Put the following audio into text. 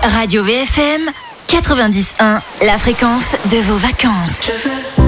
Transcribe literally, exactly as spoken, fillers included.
Radio V F M quatre-vingt-dix point un, la fréquence de vos vacances. Je veux